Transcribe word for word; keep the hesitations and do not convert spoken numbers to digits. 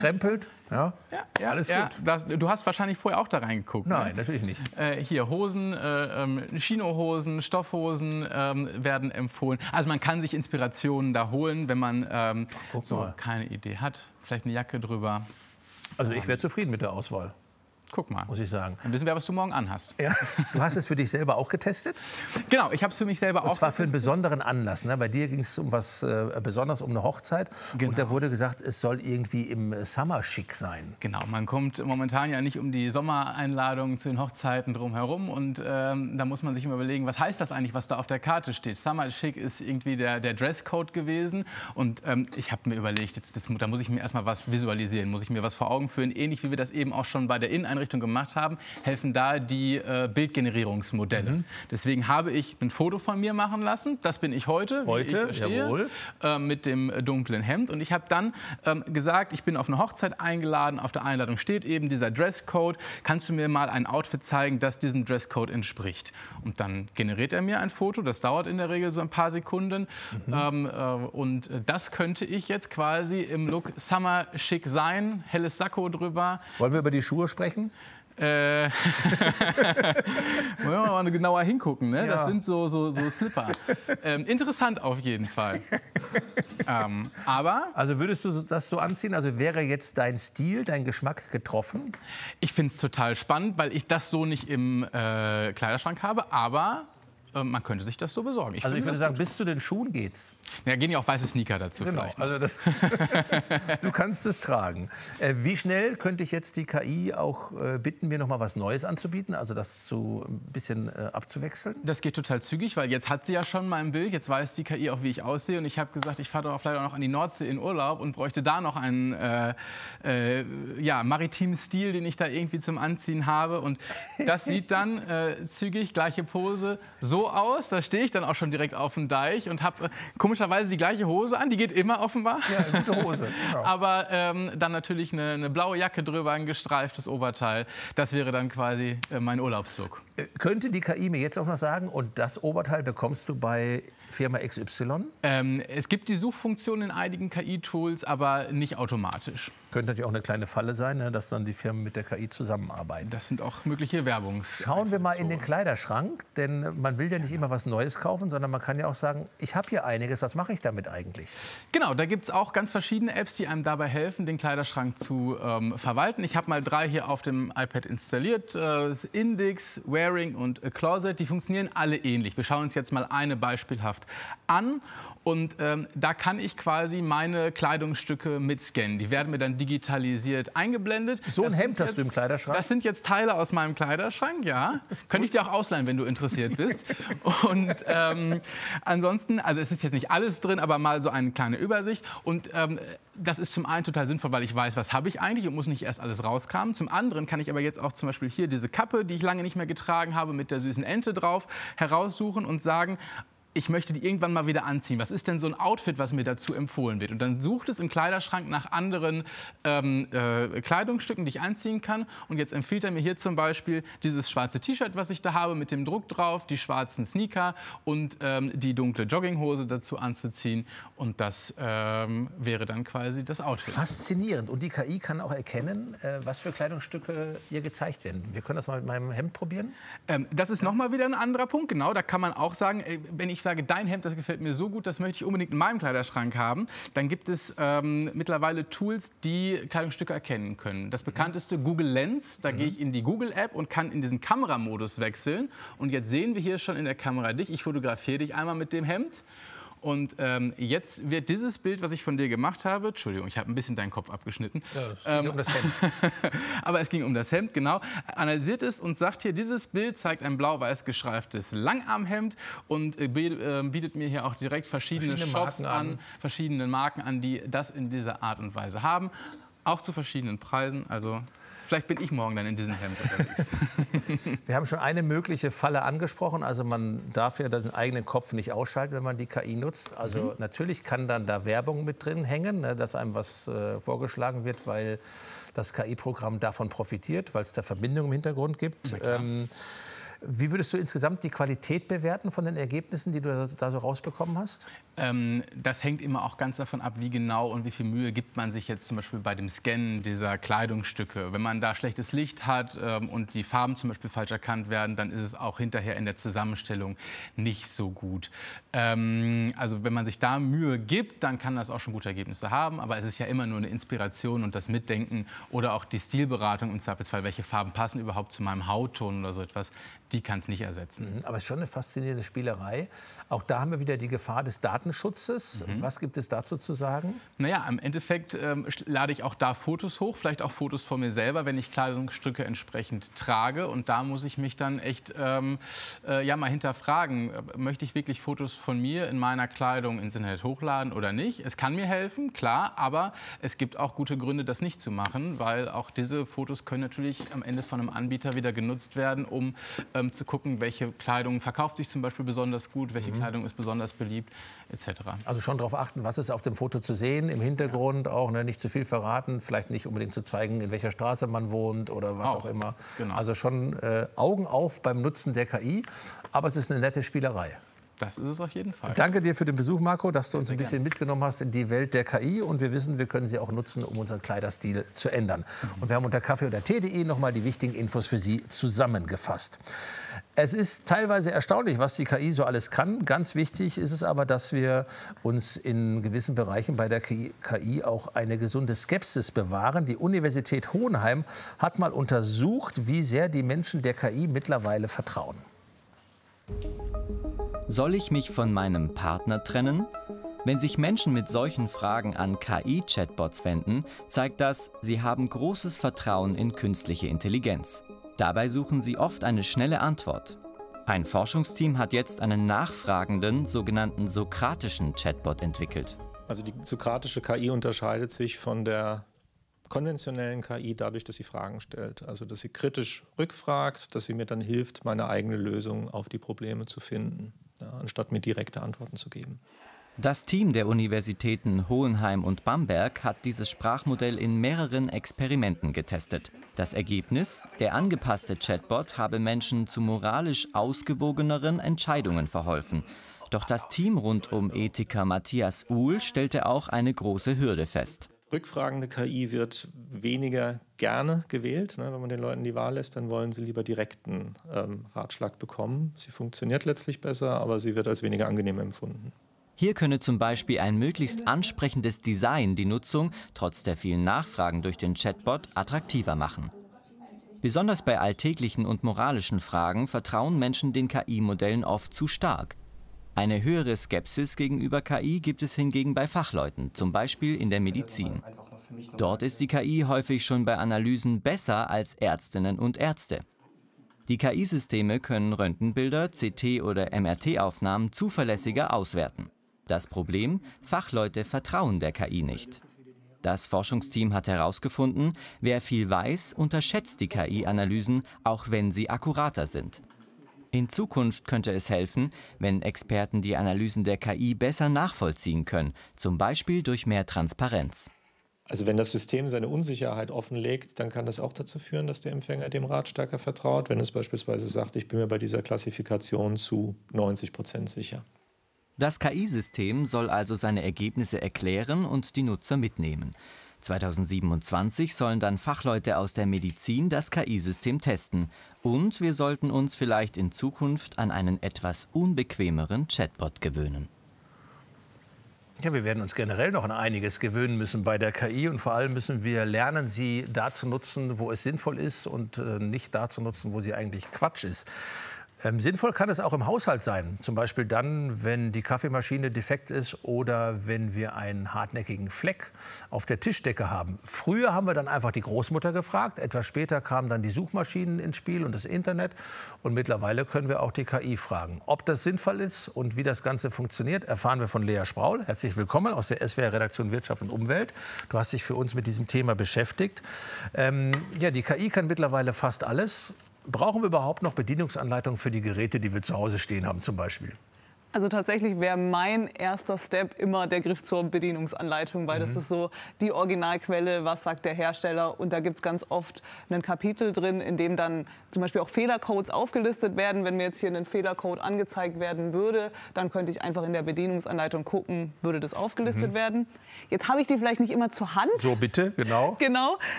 Krempelt, ja, Ja, ja, alles ja, gut. das, du hast wahrscheinlich vorher auch da reingeguckt. Nein, ne? natürlich nicht. Äh, hier Hosen, äh, ähm, Chinohosen, Stoffhosen ähm, werden empfohlen. Also man kann sich Inspirationen da holen, wenn man ähm, Guck so mal. keine Idee hat. Vielleicht eine Jacke drüber. Also ich wäre zufrieden mit der Auswahl, Guck mal. muss ich sagen. Dann wissen wir, was du morgen anhast. Ja. Du hast es für dich selber auch getestet? Genau, ich habe es für mich selber auch Und zwar für einen getestet. besonderen Anlass. Ne? Bei dir ging es um was äh, Besonderes, um eine Hochzeit. Genau. Und da wurde gesagt, es soll irgendwie im Summer schick sein. Genau, man kommt momentan ja nicht um die Sommereinladungen zu den Hochzeiten drum herum. Und ähm, da muss man sich immer überlegen, was heißt das eigentlich, was da auf der Karte steht. Summer Chic ist irgendwie der, der Dresscode gewesen. Und ähm, ich habe mir überlegt, jetzt, das, da muss ich mir erstmal was visualisieren, muss ich mir was vor Augen führen. Ähnlich wie wir das eben auch schon bei der Inneneinrichtung gemacht haben, helfen da die äh, Bildgenerierungsmodelle. Mhm. Deswegen habe ich ein Foto von mir machen lassen. Das bin ich heute, Heute, wie ich stehe, jawohl. äh, mit dem dunklen Hemd. Und ich habe dann ähm, gesagt, ich bin auf eine Hochzeit eingeladen. Auf der Einladung steht eben dieser Dresscode. Kannst du mir mal ein Outfit zeigen, das diesem Dresscode entspricht? Und dann generiert er mir ein Foto. Das dauert in der Regel so ein paar Sekunden. Mhm. Ähm, äh, und das könnte ich jetzt quasi im Look Summer Chic sein. Helles Sakko drüber. Wollen wir über die Schuhe sprechen? Äh, wollen wir mal genauer hingucken, ne? Ja. Das sind so, so, so Slipper. Ähm, interessant auf jeden Fall. ähm, aber Also würdest du das so anziehen? Also wäre jetzt dein Stil, dein Geschmack getroffen? ich finde es total spannend, weil ich das so nicht im äh, Kleiderschrank habe. Aber äh, man könnte sich das so besorgen. Also ich finde würde das sagen, gut. bis zu den Schuhen geht's. Ja, gehen ja auch weiße Sneaker dazu Genau, vielleicht. also das du kannst es tragen. Äh, wie schnell könnte ich jetzt die K I auch äh, bitten, mir noch mal was Neues anzubieten, also das so ein bisschen äh, abzuwechseln? Das geht total zügig, weil jetzt hat sie ja schon mein Bild, jetzt weiß die K I auch, wie ich aussehe. Und ich habe gesagt, ich fahre doch vielleicht auch noch an die Nordsee in Urlaub und bräuchte da noch einen äh, äh, ja, maritimen Stil, den ich da irgendwie zum Anziehen habe. Und das sieht dann äh, zügig, gleiche Pose, so aus. Da stehe ich dann auch schon direkt auf dem Deich und habe äh, komischerweise die gleiche Hose an. Die geht immer offenbar. Ja, gute Hose. Genau. Aber ähm, dann natürlich eine, eine blaue Jacke drüber, ein gestreiftes Oberteil. Das wäre dann quasi äh, mein Urlaubslook. Äh, könnte die K I mir jetzt auch noch sagen, und das Oberteil bekommst du bei Firma X Y? Ähm, es gibt die Suchfunktion in einigen K I-Tools, aber nicht automatisch. Könnte natürlich auch eine kleine Falle sein, ne, dass dann die Firmen mit der K I zusammenarbeiten. Das sind auch mögliche Werbungs. Schauen wir mal in den Kleiderschrank, denn man will ja nicht immer was Neues kaufen, sondern man kann ja auch sagen, ich habe hier einiges, was mache ich damit eigentlich? Genau, da gibt es auch ganz verschiedene Apps, die einem dabei helfen, den Kleiderschrank zu ähm, verwalten. Ich habe mal drei hier auf dem iPad installiert. Äh, das Index, Wearing und A Closet, die funktionieren alle ähnlich. Wir schauen uns jetzt mal eine beispielhaft an. Und ähm, da kann ich quasi meine Kleidungsstücke mitscannen. Die werden mir dann digitalisiert eingeblendet. So ein Das Hemd sind hast du im jetzt- Kleiderschrank? Das sind jetzt Teile aus meinem Kleiderschrank, ja. Könnte ich dir auch ausleihen, wenn du interessiert bist. Und ähm, ansonsten, also es ist jetzt nicht alles drin, aber mal so eine kleine Übersicht. Und ähm, das ist zum einen total sinnvoll, weil ich weiß, was habe ich eigentlich und muss nicht erst alles rauskramen. Zum anderen kann ich aber jetzt auch zum Beispiel hier diese Kappe, die ich lange nicht mehr getragen habe, mit der süßen Ente drauf, heraussuchen und sagen, ich möchte die irgendwann mal wieder anziehen. Was ist denn so ein Outfit, was mir dazu empfohlen wird? Und dann sucht es im Kleiderschrank nach anderen ähm, äh, Kleidungsstücken, die ich anziehen kann. Und jetzt empfiehlt er mir hier zum Beispiel dieses schwarze T-Shirt, was ich da habe, mit dem Druck drauf, die schwarzen Sneaker und ähm, die dunkle Jogginghose dazu anzuziehen. Und das ähm, wäre dann quasi das Outfit. Faszinierend. Und die K I kann auch erkennen, äh, was für Kleidungsstücke ihr gezeigt werden. Wir können das mal mit meinem Hemd probieren. Ähm, das ist nochmal wieder ein anderer Punkt. Genau, da kann man auch sagen, äh, wenn ich sage, dein Hemd, das gefällt mir so gut, das möchte ich unbedingt in meinem Kleiderschrank haben, dann gibt es ähm, mittlerweile Tools, die Kleidungsstücke erkennen können. Das bekannteste Google Lens, da mhm. gehe ich in die Google-App und kann in diesen Kameramodus wechseln. Und jetzt sehen wir hier schon in der Kamera dich. Ich fotografiere dich einmal mit dem Hemd. Und ähm, jetzt wird dieses Bild, was ich von dir gemacht habe, Entschuldigung, ich habe ein bisschen deinen Kopf abgeschnitten. Ja, es ging ähm, um das Hemd. aber es ging um das Hemd, genau. Analysiert es und sagt hier, dieses Bild zeigt ein blau-weiß gestreiftes Langarmhemd und äh, bietet mir hier auch direkt verschiedene, Verschiedene Shops Marken an, an. verschiedene Marken an, die das in dieser Art und Weise haben. Auch zu verschiedenen Preisen, also vielleicht bin ich morgen dann in diesem Hemd unterwegs. Wir haben schon eine mögliche Falle angesprochen. Also man darf ja den eigenen Kopf nicht ausschalten, wenn man die K I nutzt. Also mhm. natürlich kann dann da Werbung mit drin hängen, ne, dass einem was äh, vorgeschlagen wird, weil das K I-Programm davon profitiert, weil es da Verbindungen im Hintergrund gibt. Ähm, Wie würdest du insgesamt die Qualität bewerten von den Ergebnissen, die du da so rausbekommen hast? Ähm, das hängt immer auch ganz davon ab, wie genau und wie viel Mühe gibt man sich jetzt zum Beispiel bei dem Scannen dieser Kleidungsstücke. Wenn man da schlechtes Licht hat ähm, und die Farben zum Beispiel falsch erkannt werden, dann ist es auch hinterher in der Zusammenstellung nicht so gut. Ähm, also wenn man sich da Mühe gibt, dann kann das auch schon gute Ergebnisse haben. Aber es ist ja immer nur eine Inspiration und das Mitdenken oder auch die Stilberatung im Zweifelsfall, welche Farben passen überhaupt zu meinem Hautton oder so etwas, die kann es nicht ersetzen. Aber es ist schon eine faszinierende Spielerei. Auch da haben wir wieder die Gefahr des Datenschutzes. Mhm. Was gibt es dazu zu sagen? Naja, im Endeffekt ähm, lade ich auch da Fotos hoch, vielleicht auch Fotos von mir selber, wenn ich Kleidungsstücke entsprechend trage. Und da muss ich mich dann echt ähm, äh, ja, mal hinterfragen, möchte ich wirklich Fotos von mir in meiner Kleidung ins Internet hochladen oder nicht? Es kann mir helfen, klar, aber es gibt auch gute Gründe, das nicht zu machen, weil auch diese Fotos können natürlich am Ende von einem Anbieter wieder genutzt werden, um ähm, zu gucken, welche Kleidung verkauft sich zum Beispiel besonders gut, welche mhm. Kleidung ist besonders beliebt, et cetera. Also schon darauf achten, was ist auf dem Foto zu sehen, im Hintergrund ja. auch, ne, nicht zu viel verraten, vielleicht nicht unbedingt zu zeigen, in welcher Straße man wohnt oder was auch, auch immer. Genau. Also schon äh, Augen auf beim Nutzen der K I, aber es ist eine nette Spielerei. Das ist es auf jeden Fall. Danke dir für den Besuch, Marco, dass du uns Sehr ein bisschen gern. mitgenommen hast in die Welt der K I. Und wir wissen, wir können sie auch nutzen, um unseren Kleiderstil zu ändern. Und wir haben unter kaffee oder tee punkt de noch mal die wichtigen Infos für Sie zusammengefasst. Es ist teilweise erstaunlich, was die K I so alles kann. Ganz wichtig ist es aber, dass wir uns in gewissen Bereichen bei der K I auch eine gesunde Skepsis bewahren. Die Universität Hohenheim hat mal untersucht, wie sehr die Menschen der K I mittlerweile vertrauen. Soll ich mich von meinem Partner trennen? Wenn sich Menschen mit solchen Fragen an K I-Chatbots wenden, zeigt das, sie haben großes Vertrauen in künstliche Intelligenz. Dabei suchen sie oft eine schnelle Antwort. Ein Forschungsteam hat jetzt einen nachfragenden, sogenannten sokratischen Chatbot entwickelt. Also die sokratische K I unterscheidet sich von der konventionellen K I dadurch, dass sie Fragen stellt. Also dass sie kritisch rückfragt, dass sie mir dann hilft, meine eigene Lösung auf die Probleme zu finden, ja, anstatt mir direkte Antworten zu geben. Das Team der Universitäten Hohenheim und Bamberg hat dieses Sprachmodell in mehreren Experimenten getestet. Das Ergebnis? Der angepasste Chatbot habe Menschen zu moralisch ausgewogeneren Entscheidungen verholfen. Doch das Team rund um Ethiker Matthias Uhl stellte auch eine große Hürde fest. Rückfragende K I wird weniger gerne gewählt. Ne? Wenn man den Leuten die Wahl lässt, dann wollen sie lieber direkten ähm, Ratschlag bekommen. Sie funktioniert letztlich besser, aber sie wird als weniger angenehm empfunden. Hier könne zum Beispiel ein möglichst ansprechendes Design die Nutzung, trotz der vielen Nachfragen durch den Chatbot, attraktiver machen. Besonders bei alltäglichen und moralischen Fragen vertrauen Menschen den K I-Modellen oft zu stark. Eine höhere Skepsis gegenüber K I gibt es hingegen bei Fachleuten, zum Beispiel in der Medizin. Dort ist die K I häufig schon bei Analysen besser als Ärztinnen und Ärzte. Die K I-Systeme können Röntgenbilder, C T- oder M R T-Aufnahmen zuverlässiger auswerten. Das Problem? Fachleute vertrauen der K I nicht. Das Forschungsteam hat herausgefunden, wer viel weiß, unterschätzt die K I-Analysen, auch wenn sie akkurater sind. In Zukunft könnte es helfen, wenn Experten die Analysen der K I besser nachvollziehen können, zum Beispiel durch mehr Transparenz. Also wenn das System seine Unsicherheit offenlegt, dann kann das auch dazu führen, dass der Empfänger dem Rat stärker vertraut, wenn es beispielsweise sagt, ich bin mir bei dieser Klassifikation zu neunzig Prozent sicher. Das K I-System soll also seine Ergebnisse erklären und die Nutzer mitnehmen. zweitausendsiebenundzwanzig sollen dann Fachleute aus der Medizin das K I-System testen. Und wir sollten uns vielleicht in Zukunft an einen etwas unbequemeren Chatbot gewöhnen. Ja, wir werden uns generell noch an einiges gewöhnen müssen bei der K I. Und vor allem müssen wir lernen, sie da zu nutzen, wo es sinnvoll ist und äh, nicht da zu nutzen, wo sie eigentlich Quatsch ist. Ähm, sinnvoll kann es auch im Haushalt sein, zum Beispiel dann, wenn die Kaffeemaschine defekt ist oder wenn wir einen hartnäckigen Fleck auf der Tischdecke haben. Früher haben wir dann einfach die Großmutter gefragt, etwas später kamen dann die Suchmaschinen ins Spiel und das Internet und mittlerweile können wir auch die K I fragen. Ob das sinnvoll ist und wie das Ganze funktioniert, erfahren wir von Lea Spraul. Herzlich willkommen aus der S W R-Redaktion Wirtschaft und Umwelt. Du hast dich für uns mit diesem Thema beschäftigt. Ähm, ja, die K I kann mittlerweile fast alles. Brauchen wir überhaupt noch Bedienungsanleitungen für die Geräte, die wir zu Hause stehen haben zum Beispiel? Also tatsächlich wäre mein erster Step immer der Griff zur Bedienungsanleitung, weil mhm. das ist so die Originalquelle, was sagt der Hersteller. Und da gibt es ganz oft ein Kapitel drin, in dem dann zum Beispiel auch Fehlercodes aufgelistet werden. Wenn mir jetzt hier ein Fehlercode angezeigt werden würde, dann könnte ich einfach in der Bedienungsanleitung gucken, würde das aufgelistet mhm. werden. Jetzt habe ich die vielleicht nicht immer zur Hand. So bitte, genau. Genau.